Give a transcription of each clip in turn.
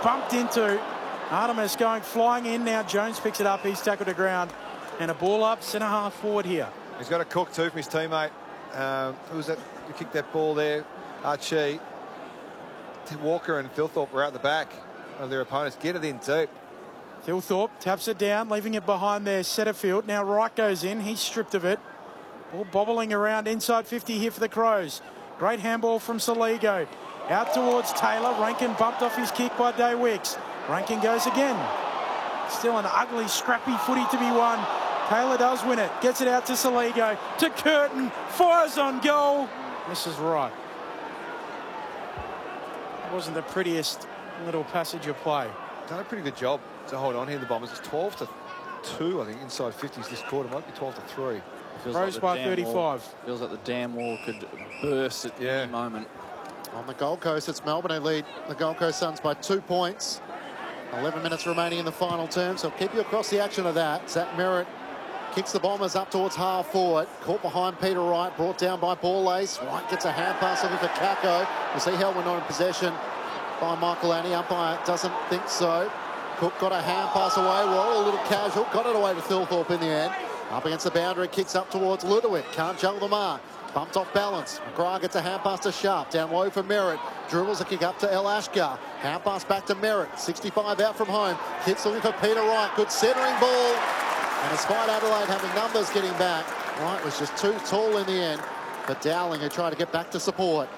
bumped into. Artemis going flying in now. Jones picks it up. He's tackled to ground. And a ball up, centre-half forward here. He's got a cook too from his teammate. Who was that who kicked that ball there? Archie. Walker and Thilthorpe were out the back of their opponents. Get it in deep. Thilthorpe taps it down, leaving it behind there. Setterfield. Now Wright goes in. He's stripped of it. Ball bobbling around inside 50 here for the Crows. Great handball from Saligo. Out towards Taylor. Rankin bumped off his kick by Day Wicks. Rankin goes again. Still an ugly, scrappy footy to be won. Taylor does win it. Gets it out to Saligo. To Curtin. Fires on goal. Misses right. It wasn't the prettiest little passage of play. Done a pretty good job to hold on here, the Bombers. It's 12-2, I think, inside 50s this quarter. Might be 12-3. Crows like by 35. Feels like the dam wall could burst at any moment. On the Gold Coast, it's Melbourne who lead the Gold Coast Suns by 2 points. 11 minutes remaining in the final term, so I'll keep you across the action of that. Zach Merritt kicks the Bombers up towards half forward. Caught behind Peter Wright, brought down by Ball Ace. Wright gets a hand pass looking for Kako. We'll see how we're not in possession by Michael Annie. Umpire doesn't think so. Cook got a hand pass away. Well, a little casual. Got it away to Thilthorpe in the end. Up against the boundary, kicks up towards Ludovic. Can't juggle the mark. Bumped off balance. McGrath gets a hand pass to Sharp. Down low for Merritt. Dribbles a kick up to El Ashkar. Hand pass back to Merritt. 65 out from home. Hits looking for Peter Wright. Good centering ball. And despite Adelaide having numbers getting back, Wright was just too tall in the end for Dowling, who tried to get back to support.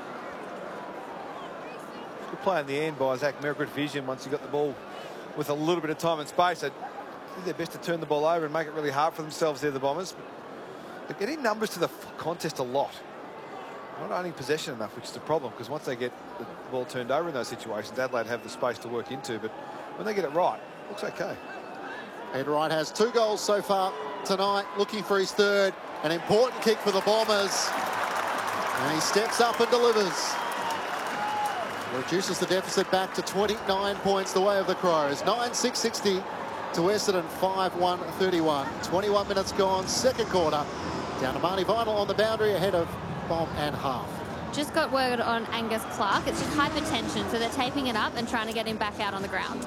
Good play in the end by Zach Merritt. Good vision once he got the ball with a little bit of time and space. They did their best to turn the ball over and make it really hard for themselves there, the Bombers. They're getting numbers to the contest a lot. Not owning possession enough, which is the problem, because once they get the ball turned over in those situations, Adelaide have the space to work into. But when they get it right, it looks okay. Ed Wright has 2 goals so far tonight, looking for his third. An important kick for the Bombers. And he steps up and delivers. Reduces the deficit back to 29 points the way of the Crows. 9-6-60 to Essendon, 5-1-31. 21 minutes gone, second quarter. Down to Marnie Vital on the boundary ahead of Bomb and half. Just got word on Angus Clark. It's just hypertension, so they're taping it up and trying to get him back out on the ground.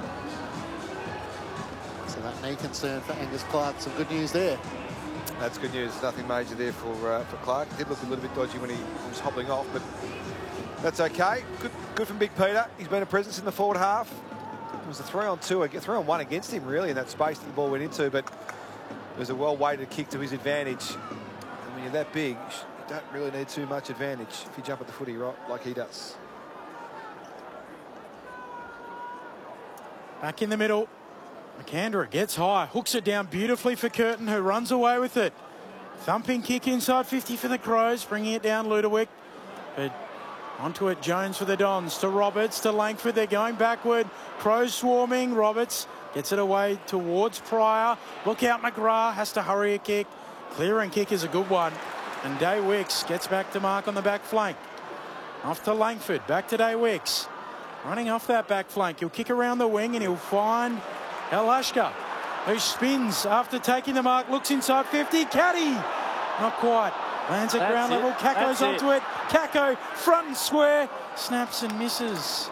So that knee concern for Angus Clark. Some good news there. That's good news. Nothing major there for Clark. It did look a little bit dodgy when he was hobbling off, but that's okay. Good from Big Peter. He's been a presence in the forward half. It was a 3-on-2, 3-on-1 against him, really, in that space that the ball went into, but it was a well-weighted kick to his advantage. And when you're that big, you don't really need too much advantage if you jump at the footy right like he does. Back in the middle. McAndrew gets high, hooks it down beautifully for Curtin, who runs away with it. Thumping kick inside 50 for the Crows, bringing it down Ludovic. But onto it, Jones for the Dons, to Roberts, to Langford. They're going backward. Crows swarming. Roberts gets it away towards Pryor. Look out, McGrath has to hurry a kick. Clearing kick is a good one. And Day Wicks gets back to mark on the back flank. Off to Langford, back to Day Wicks. Running off that back flank. He'll kick around the wing and he'll find El Ashkar, who spins after taking the mark. Looks inside 50. Caddy! Not quite. Lands at ground level. Kako's onto it. Kako, front and square. Snaps and misses.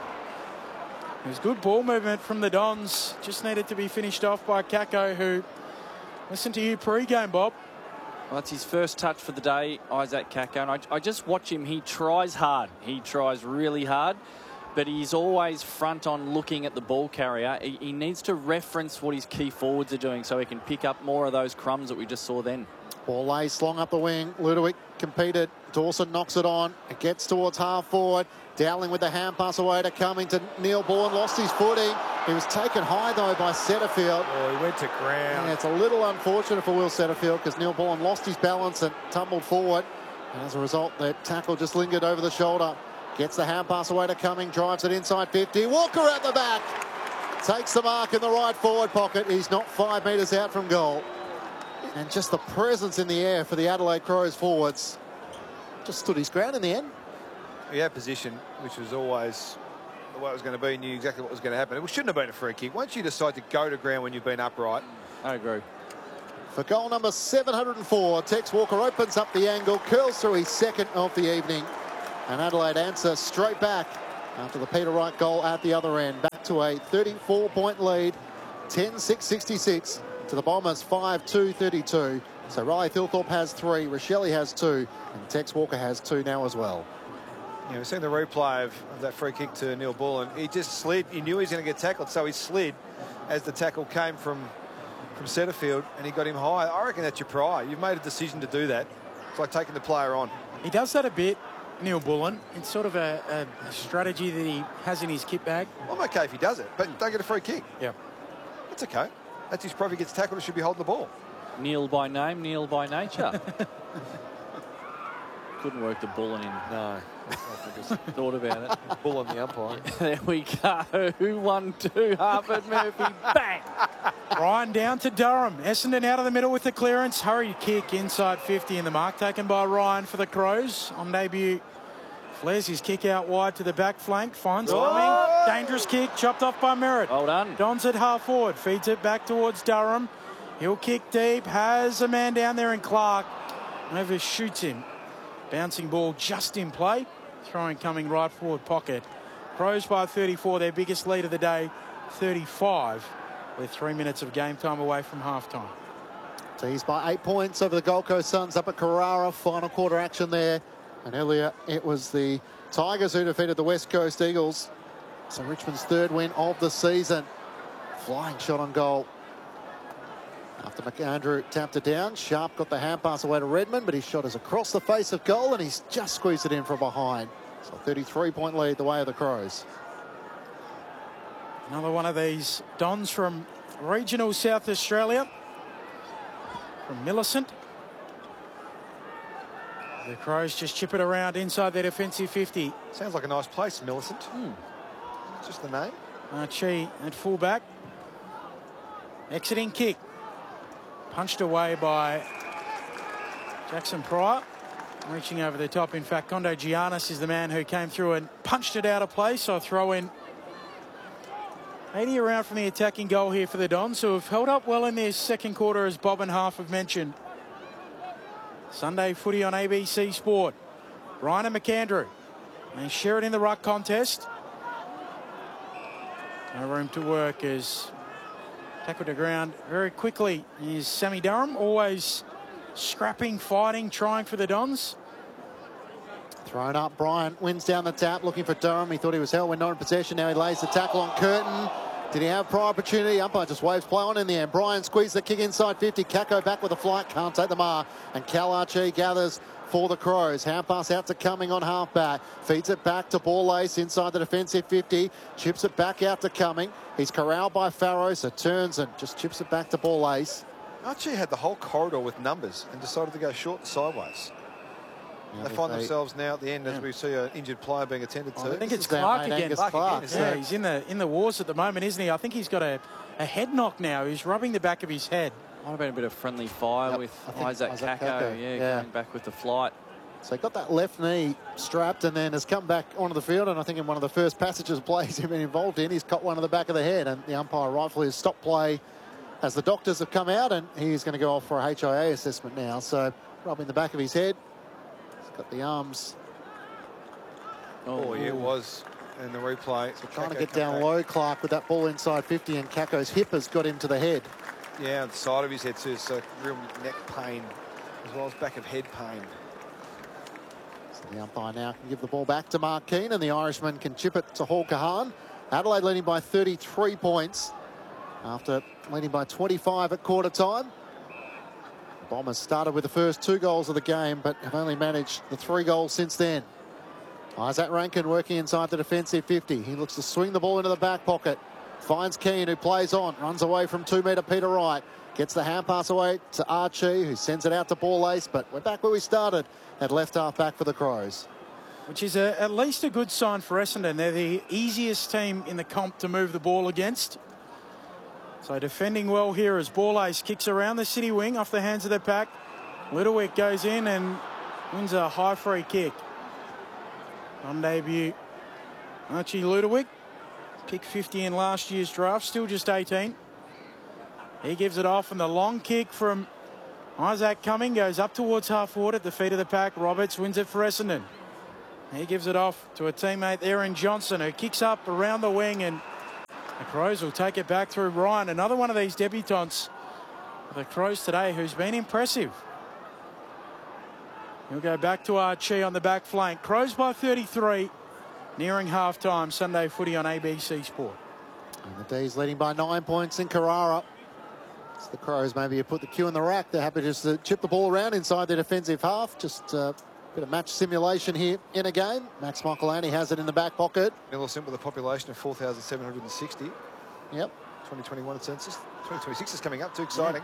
It was good ball movement from the Dons. Just needed to be finished off by Kako, who... Listen to you pre-game, Bob. Well, that's his first touch for the day, Isaac Kako. And I just watch him. He tries hard. He tries really hard. But he's always front on looking at the ball carrier. He needs to reference what his key forwards are doing so he can pick up more of those crumbs that we just saw then. Ball lays long up the wing. Ludovic competed. Dawson knocks it on. It gets towards half forward. Dowling with the hand pass away to Cummington. Neil Bourne lost his footing. He was taken high, though, by Setterfield. Oh, he went to ground. And it's a little unfortunate for Will Setterfield because Neil Bourne lost his balance and tumbled forward. And as a result, that tackle just lingered over the shoulder. Gets the hand pass away to Cumming. Drives it inside 50. Walker at the back. Takes the mark in the right forward pocket. He's not 5 metres out from goal. And just the presence in the air for the Adelaide Crows forwards. Just stood his ground in the end. He had position, which was always the way it was going to be. He knew exactly what was going to happen. It shouldn't have been a free kick. Once you decide to go to ground when you've been upright. I agree. For goal number 704, Tex Walker opens up the angle, curls through his second of the evening. And Adelaide answer straight back after the Peter Wright goal at the other end. Back to a 34-point lead, 10-6-66 to the Bombers 5-2-32. So Riley Thilthorpe has 3, Rochelle has 2, and Tex Walker has 2 now as well. Yeah, we've seen the replay of that free kick to Neil Bullen. He just slid. He knew he was going to get tackled, so he slid as the tackle came from Setterfield, and he got him high. I reckon that's your pry. You've made a decision to do that. It's like taking the player on. He does that a bit, Neil Bullen. It's sort of a strategy that he has in his kit bag. I'm okay if he does it, but don't get a free kick. Yeah. That's okay. That's his proof. He gets tackled, he should be holding the ball. Neil by name, Neil by nature. Couldn't work the Bullen in. No. Thought about it. Bull on the umpire. There we go. 1-2, Harvard Murphy. Bang! Ryan down to Durham. Essendon out of the middle with the clearance. Hurried kick inside 50 in the mark taken by Ryan for the Crows. On debut, flares his kick out wide to the back flank. Finds timing. Dangerous kick. Chopped off by Merritt. Well done. Don's at half forward. Feeds it back towards Durham. He'll kick deep. Has a man down there in Clark. Overshoots him. Bouncing ball just in play. Throwing coming right forward pocket. Crows by 34, their biggest lead of the day, 35, with 3 minutes of game time away from halftime. Teased by 8 points over the Gold Coast Suns up at Carrara. Final quarter action there. And earlier it was the Tigers who defeated the West Coast Eagles. So Richmond's 3rd win of the season. Flying shot on goal. After McAndrew tapped it down, Sharp got the hand pass away to Redmond, but his shot is across the face of goal and he's just squeezed it in from behind. So 33-point lead the way of the Crows. Another one of these Dons from regional South Australia, from Millicent. The Crows just chip it around inside their defensive 50. Sounds like a nice place, Millicent. Just the name. Archie at fullback. Exiting kick. Punched away by Jackson Pryor. Reaching over the top. In fact, Kondo Giannis is the man who came through and punched it out of play. So throw in 80 around from the attacking goal here for the Dons, who have held up well in their second quarter, as Bob and Half have mentioned. Sunday footy on ABC Sport. Ryan and McAndrew. They share it in the ruck contest. No room to work as tackled to ground very quickly is Sammy Durham, always scrapping, fighting, trying for the Dons. Thrown up, Bryant wins down the tap, looking for Durham. He thought he was held when not in possession. Now he lays the tackle on Curtin. Did he have prior opportunity? Umpire just waves play on in the end. Bryant squeezed the kick inside 50. Kako back with a flight, can't take the mark. And Cal Archie gathers for the Crows. Hand pass out to Cumming on halfback. Feeds it back to Ball-Lace inside the defensive 50. Chips it back out to Cumming. He's corralled by Farrow, so turns and just chips it back to Ball-Lace. Archie had the whole corridor with numbers and decided to go short and sideways. They find themselves now at the end as we see an injured player being attended to. I think it's Clark again. Angus Clark. Yeah, he's in the wars at the moment, isn't he? I think he's got a head knock now. He's rubbing the back of his head. Might have been a bit of friendly fire with Isaac Kako. Yeah, going back with the flight. So he got that left knee strapped and then has come back onto the field, and I think in one of the first passages plays he's been involved in, he's caught one on the back of the head, and the umpire rightfully has stopped play as the doctors have come out, and he's going to go off for a HIA assessment now. So rubbing the back of his head. He's got the arms. Oh, yeah, it was in the replay. So trying to get down low, Clark, with that ball inside 50, and Kako's hip has got him to the head. Yeah, on the side of his head too, so real neck pain as well as back of head pain. So the umpire now can give the ball back to Mark Keane, and the Irishman can chip it to Hall Kahan. Adelaide leading by 33 points after leading by 25 at quarter time. The Bombers started with the first 2 goals of the game, but have only managed the 3 goals since then. Isaac Rankin working inside the defensive 50. He looks to swing the ball into the back pocket. Finds Keane, who plays on, runs away from 2-metre Peter Wright. Gets the hand pass away to Archie, who sends it out to Ball-Lace, but we're back where we started at left half back for the Crows. Which is at least a good sign for Essendon. They're the easiest team in the comp to move the ball against. So defending well here as Ball-Lace kicks around the city wing off the hands of the pack. Littlewick goes in and wins a high free kick. On debut, Archie Littlewick. Picked 50 in last year's draft, still just 18. He gives it off, and the long kick from Isaac Cumming goes up towards half forward at the feet of the pack. Roberts wins it for Essendon. He gives it off to a teammate there in Johnson, who kicks up around the wing and The Crows will take it back through Ryan. Another one of these debutants for the Crows today who's been impressive. He'll go back to Archie on the back flank. Crows by 33, nearing half-time. Sunday footy on ABC Sport. And the D's leading by 9 points in Carrara. It's the Crows maybe have put the cue in the rack. They're happy just to chip the ball around inside their defensive half. Just a bit of match simulation here in a game. Max Michelani has it in the back pocket. Millicent with a population of 4,760. Yep. 2021 census. 2026 is coming up. Too exciting.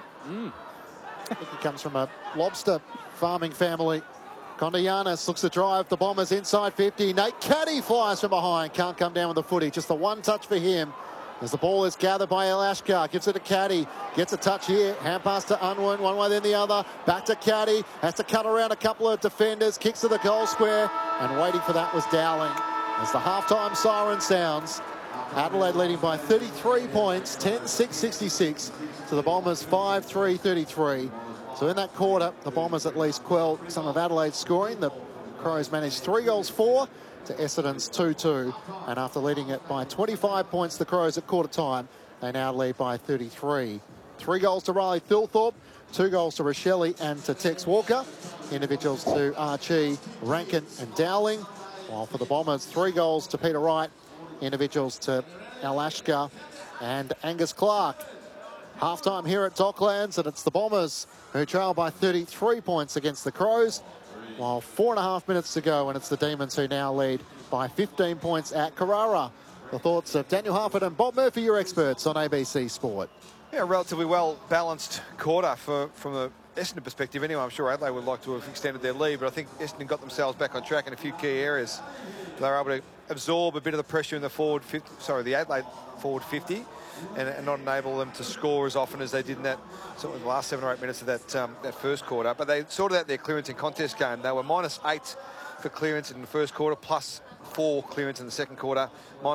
I think he comes from a lobster farming family. Kondianis looks to drive the Bombers inside 50. Nate Caddy flies from behind. Can't come down with the footy. Just the one touch for him. As the ball is gathered by El Ashkar. Gives it to Caddy. Gets a touch here. Hand pass to Unwin. One way then the other. Back to Caddy. Has to cut around a couple of defenders. Kicks to the goal square. And waiting for that was Dowling. As the halftime siren sounds. Adelaide leading by 33 points. 10-6-66 to the Bombers 5-3-33. So in that quarter, the Bombers at least quelled some of Adelaide's scoring. The Crows managed 3 goals 4 to Essendon's 2-2. And after leading it by 25 points, the Crows at quarter time, they now lead by 33. 3 goals to Riley Thilthorpe, 2 goals to Rochelle and to Tex Walker. Individuals to Archie, Rankin and Dowling. While for the Bombers, 3 goals to Peter Wright. Individuals to Al Ashkar and Angus Clark. Half-time here at Docklands, and it's the Bombers who trail by 33 points against the Crows, while 4.5 minutes to go, and it's the Demons who now lead by 15 points at Carrara. The thoughts of Daniel Harford and Bob Murphy, your experts on ABC Sport. Yeah, a relatively well-balanced quarter from the Essendon perspective. Anyway, I'm sure Adelaide would like to have extended their lead, but I think Essendon got themselves back on track in a few key areas. They were able to absorb a bit of the pressure in the Adelaide forward 50. And not enable them to score as often as they did in that sort of the last 7 or 8 minutes of that first quarter. But they sorted out their clearance and contest game. They were -8 for clearance in the first quarter, +4 clearance in the second quarter,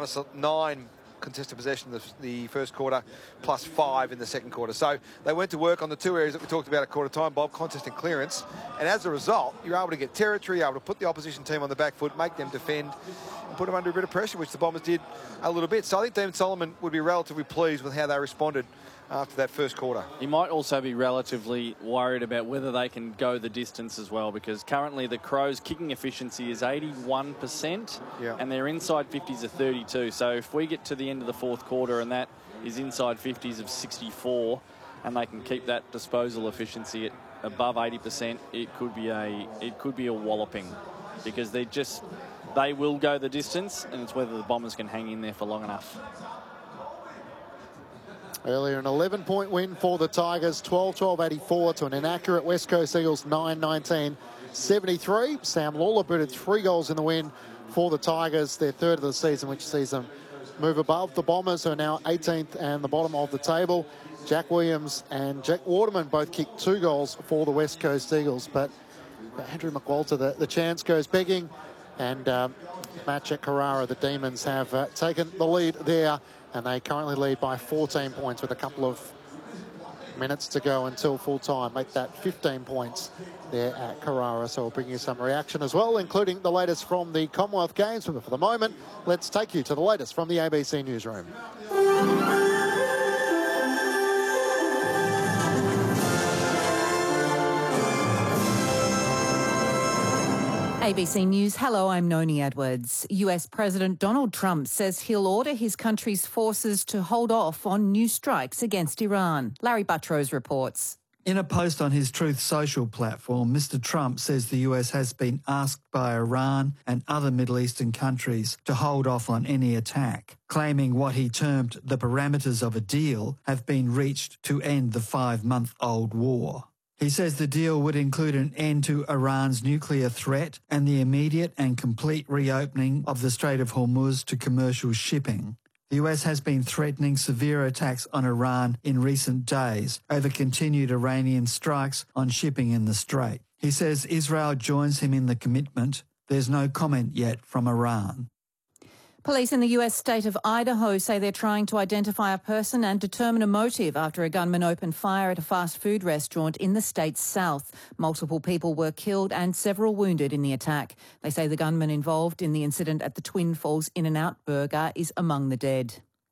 -9 contested possession in the first quarter, +5 in the second quarter. So they went to work on the 2 areas that we talked about at quarter time, Bob, contest and clearance. And as a result, you're able to get territory, able to put the opposition team on the back foot, make them defend, and put them under a bit of pressure, which the Bombers did a little bit. So I think Dean Solomon would be relatively pleased with how they responded after that first quarter. He might also be relatively worried about whether they can go the distance as well, because currently the Crows' kicking efficiency is 81%, and their inside 50s are 32. So if we get to the end of the fourth quarter and that is inside 50s of 64, and they can keep that disposal efficiency at above 80%, it could be a walloping, because they will go the distance, and it's whether the Bombers can hang in there for long enough. Earlier, an 11-point win for the Tigers, 12-12-84 to an inaccurate West Coast Eagles 9-19-73. Sam Lawler booted 3 goals in the win for the Tigers, their 3rd of the season, which sees them move above the Bombers, who are now 18th and the bottom of the table. Jack Williams and Jack Waterman both kicked 2 goals for the West Coast Eagles, but Andrew McWalter, the chance goes begging, and match at Carrara, the Demons have taken the lead there, and they currently lead by 14 points with a couple of minutes to go until full time. Make that 15 points there at Carrara. So we'll bring you some reaction as well, including the latest from the Commonwealth Games. But for the moment, let's take you to the latest from the ABC Newsroom. ABC News. Hello, I'm Noni Edwards. US President Donald Trump says he'll order his country's forces to hold off on new strikes against Iran. Larry Buttrose reports. In a post on his Truth Social platform, Mr. Trump says the US has been asked by Iran and other Middle Eastern countries to hold off on any attack, claiming what he termed the parameters of a deal have been reached to end the 5-month-old war. He says the deal would include an end to Iran's nuclear threat and the immediate and complete reopening of the Strait of Hormuz to commercial shipping. The US has been threatening severe attacks on Iran in recent days over continued Iranian strikes on shipping in the Strait. He says Israel joins him in the commitment. There's no comment yet from Iran. Police in the US state of Idaho say they're trying to identify a person and determine a motive after a gunman opened fire at a fast food restaurant in the state's south. Multiple people were killed and several wounded in the attack. They say the gunman involved in the incident at the Twin Falls In-N-Out Burger is among the dead.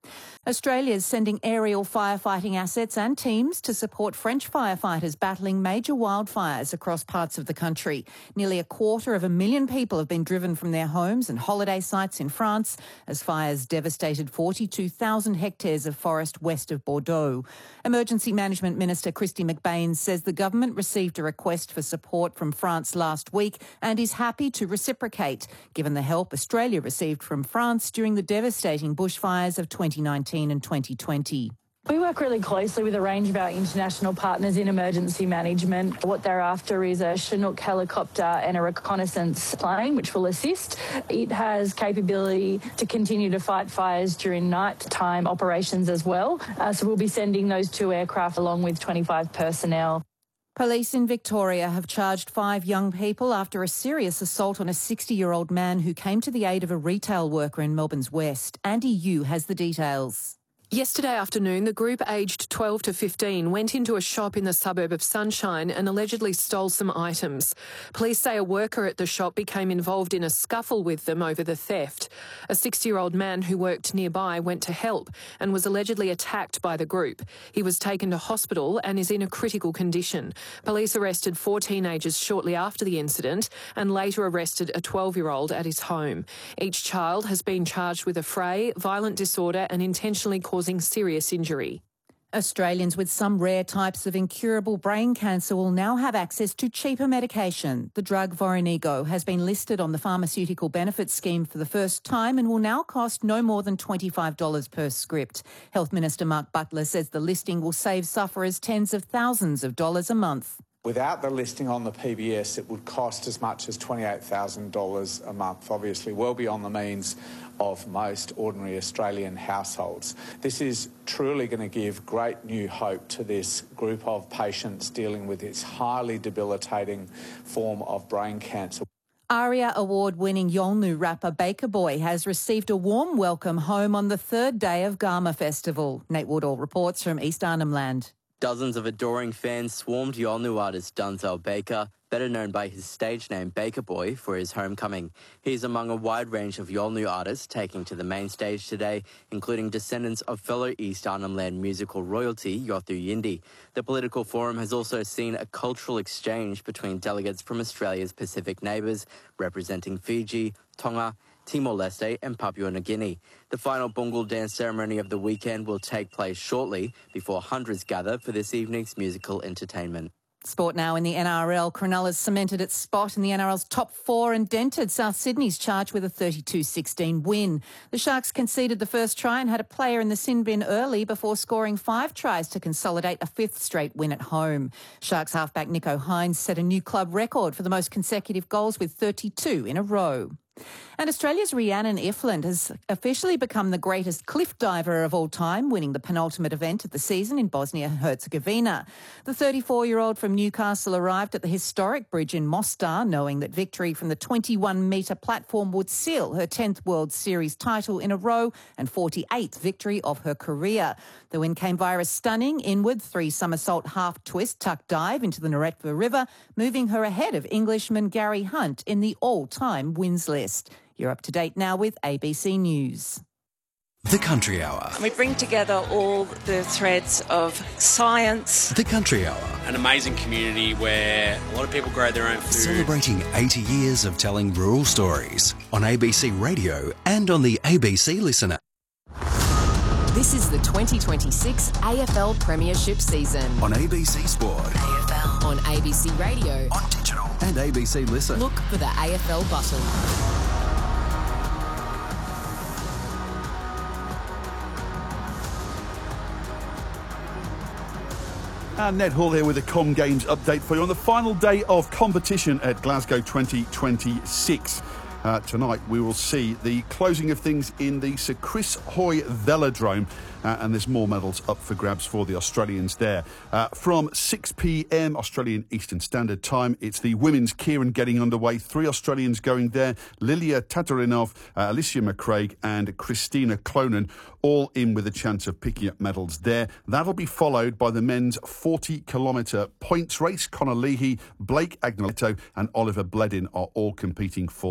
Australia is sending aerial firefighting assets and teams to support French firefighters battling major wildfires across parts of the country. Nearly 250,000 people have been driven from their homes and holiday sites in France as fires devastated 42,000 hectares of forest west of Bordeaux. Emergency Management Minister Christy McBain says the government received a request for support from France last week and is happy to reciprocate, given the help Australia received from France during the devastating bushfires of 2019 and 2020. We work really closely with a range of our international partners in emergency management. What they're after is a Chinook helicopter and a reconnaissance plane, which will assist. It has capability to continue to fight fires during nighttime operations as well. So we'll be sending those 2 aircraft along with 25 personnel. Police in Victoria have charged 5 young people after a serious assault on a 60-year-old man who came to the aid of a retail worker in Melbourne's West. Andy Yu has the details. Yesterday afternoon, the group aged 12 to 15 went into a shop in the suburb of Sunshine and allegedly stole some items. Police say a worker at the shop became involved in a scuffle with them over the theft. A 60-year-old man who worked nearby went to help and was allegedly attacked by the group. He was taken to hospital and is in a critical condition. Police arrested 4 teenagers shortly after the incident and later arrested a 12-year-old at his home. Each child has been charged with affray, violent disorder and intentionally causing serious injury. Australians with some rare types of incurable brain cancer will now have access to cheaper medication. The drug Voranigo has been listed on the Pharmaceutical Benefits Scheme for the first time and will now cost no more than $25 per script. Health Minister Mark Butler says the listing will save sufferers tens of thousands of dollars a month. Without the listing on the PBS, it would cost as much as $28,000 a month, obviously well beyond the means of most ordinary Australian households. This is truly going to give great new hope to this group of patients dealing with this highly debilitating form of brain cancer. ARIA award-winning Yolngu rapper Baker Boy has received a warm welcome home on the 3rd day of Garma Festival. Nate Woodall reports from East Arnhem Land. Dozens of adoring fans swarmed Yolngu artist Denzel Baker, better known by his stage name Baker Boy, for his homecoming. He's among a wide range of Yolngu artists taking to the main stage today, including descendants of fellow East Arnhem Land musical royalty Yothu Yindi. The political forum has also seen a cultural exchange between delegates from Australia's Pacific neighbours, representing Fiji, Tonga, Timor-Leste and Papua New Guinea. The final Bungal dance ceremony of the weekend will take place shortly before hundreds gather for this evening's musical entertainment. Sport now in the NRL. Cronulla's cemented its spot in the NRL's top 4 and dented South Sydney's charge with a 32-16 win. The Sharks conceded the first try and had a player in the sin bin early before scoring 5 tries to consolidate a 5th straight win at home. Sharks halfback Nico Hines set a new club record for the most consecutive goals with 32 in a row. And Australia's Rhiannon Ifland has officially become the greatest cliff diver of all time, winning the penultimate event of the season in Bosnia-Herzegovina. The 34-year-old from Newcastle arrived at the historic bridge in Mostar, knowing that victory from the 21-metre platform would seal her 10th World Series title in a row and 48th victory of her career. The win came via a stunning inward 3-somersault half-twist tuck dive into the Neretva River, moving her ahead of Englishman Gary Hunt in the all-time wins list. You're up to date now with ABC News. The Country Hour. We bring together all the threads of science. The Country Hour. An amazing community where a lot of people grow their own food. Celebrating 80 years of telling rural stories on ABC Radio and on the ABC Listener. This is the 2026 AFL Premiership season. On ABC Sport. AFL. On ABC Radio. On digital. And ABC Listen. Look for the AFL button. And Ned Hall here with a Com Games update for you on the final day of competition at Glasgow 2026. Tonight we will see the closing of things in the Sir Chris Hoy Velodrome, and there's more medals up for grabs for the Australians there. From 6 p.m. Australian Eastern Standard Time, it's the women's Keirin getting underway. 3 Australians going there: Lilia Tatarinov, Alicia McCraig and Christina Clonan, all in with a chance of picking up medals there. That'll be followed by the men's 40-kilometre points race. Conor Leahy, Blake Agnoletto and Oliver Bledin are all competing for Australia.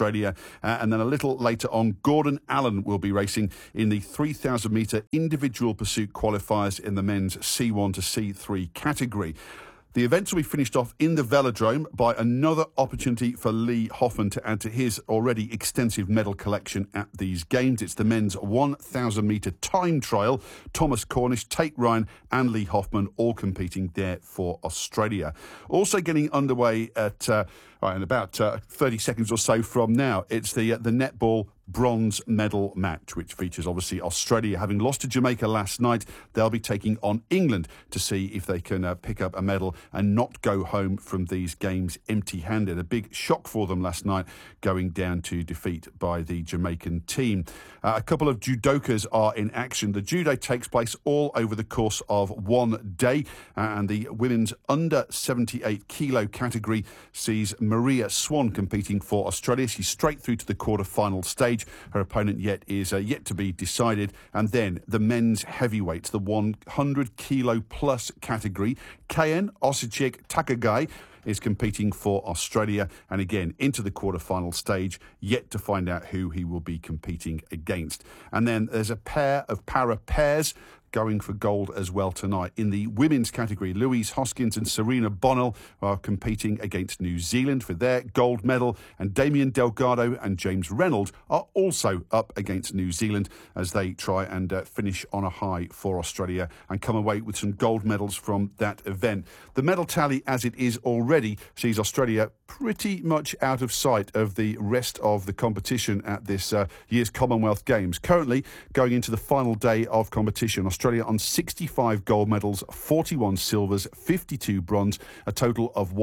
Australia. And then a little later on, Gordon Allen will be racing in the 3,000 metre individual pursuit qualifiers in the men's C1 to C3 category. The events will be finished off in the velodrome by another opportunity for Lee Hoffman to add to his already extensive medal collection at these games. It's the men's 1,000 metre time trial. Thomas Cornish, Tate Ryan and Lee Hoffman all competing there for Australia. Also getting underway at in about 30 seconds or so from now, it's the netball bronze medal match, which features obviously Australia. Having lost to Jamaica last night, they'll be taking on England to see if they can pick up a medal and not go home from these games empty-handed. A big shock for them last night, going down to defeat by the Jamaican team. A couple of judokas are in action. The judo takes place all over the course of one day, and the women's under 78 kilo category sees Maria Swan competing for Australia. She's straight through to the quarter-final stage. Her opponent yet to be decided. And then the men's heavyweights, the 100 kilo plus category. Kayan Osichik Takagai is competing for Australia, and again into the quarter-final stage, yet to find out who he will be competing against. And then there's a pair of para pairs going for gold as well tonight. In the women's category, Louise Hoskins and Serena Bonnell are competing against New Zealand for their gold medal, and Damien Delgado and James Reynolds are also up against New Zealand as they try and finish on a high for Australia and come away with some gold medals from that event. The medal tally as it is already sees Australia pretty much out of sight of the rest of the competition at this year's Commonwealth Games. Currently going into the final day of competition, Australia on 65 gold medals, 41 silvers, 52 bronze, a total of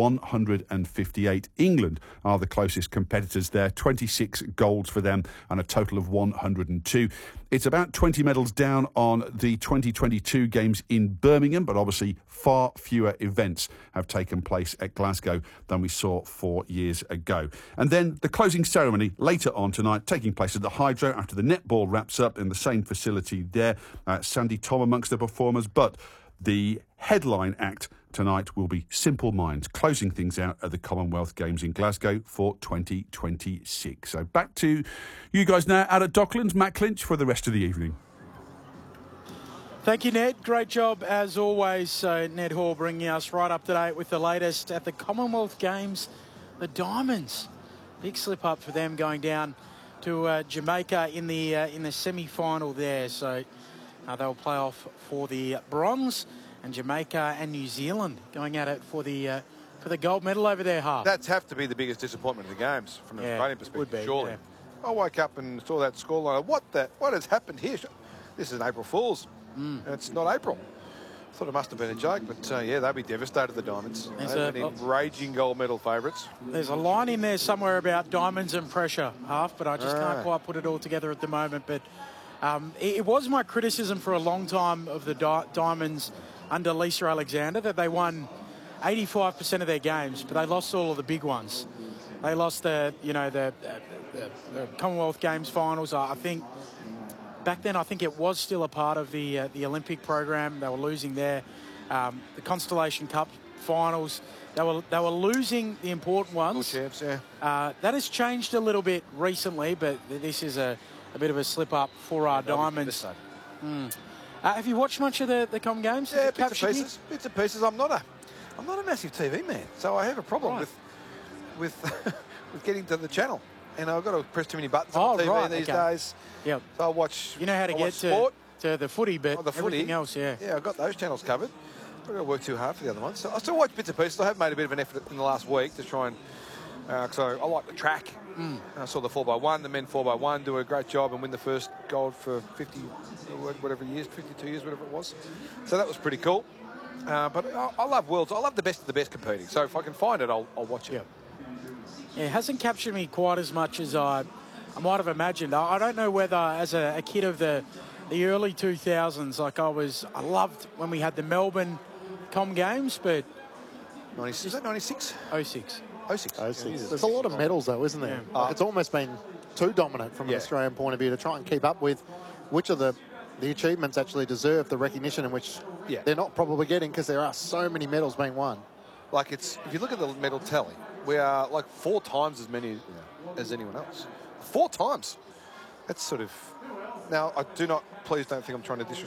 158. England are the closest competitors there, 26 golds for them and a total of 102. It's about 20 medals down on the 2022 games in Birmingham, but obviously far fewer events have taken place at Glasgow than we saw 4 years ago. And then the closing ceremony later on tonight, taking place at the Hydro after the netball wraps up in the same facility there. Sandy Tom amongst the performers, but the headline act tonight will be Simple Minds, closing things out at the Commonwealth Games in Glasgow for 2026. So back to you guys now out at Docklands. Matt Clinch for the rest of the evening. Thank you, Ned. Great job as always. So Ned Hall bringing us right up to date with the latest at the Commonwealth Games. The Diamonds, big slip up for them going down to Jamaica in the semi-final there. So they'll play off for the bronze, and Jamaica and New Zealand going at it for the gold medal over there, half. That's have to be the biggest disappointment of the games from an Australian perspective, would be, surely. Yeah. I woke up and saw that scoreline. What has happened here? This is an April Fool's, and it's not April. I thought it must have been a joke, but they'll be devastated, the Diamonds. They've been raging gold medal favourites. There's a line in there somewhere about diamonds and pressure, half, but I just can't quite put it all together at the moment. But it was my criticism for a long time of the Diamonds under Lisa Alexander that they won 85% of their games, but they lost all of the big ones. They lost the Commonwealth Games finals. I think back then, I think it was still a part of the Olympic program. They were losing there. The Constellation Cup finals, they were losing the important ones. Good champs, that has changed a little bit recently, but this is a bit of a slip up for our Diamonds. Have you watched much of the Com Games? Yeah, bits and pieces. I'm not a massive TV man, so I have a problem with getting to the channel, and I've got to press too many buttons on TV these days. Yeah, so I watch. You know how to get to the footy, but everything else, yeah, I've got those channels covered. I've got to work too hard for the other ones. So I still watch bits and pieces. I have made a bit of an effort in the last week to try and. So I like the track. I saw the 4x1, the men 4x1 do a great job and win the first gold for 50, whatever years, 52 years, whatever it was. So that was pretty cool. But I love Worlds. I love the best of the best competing. So if I can find it, I'll watch it. Yeah, it hasn't captured me quite as much as I might have imagined. I don't know whether as a kid of the early 2000s, like I loved when we had the Melbourne Com Games, but... Is that 96? 06. 06. There's a lot of medals, though, isn't there? Yeah. It's almost been too dominant from an Australian point of view to try and keep up with which of the achievements actually deserve the recognition and which they're not probably getting because there are so many medals being won. Like if you look at the medal tally, We are like 4 times as many as anyone else. 4 times. That's sort of... Now, please don't think I'm trying to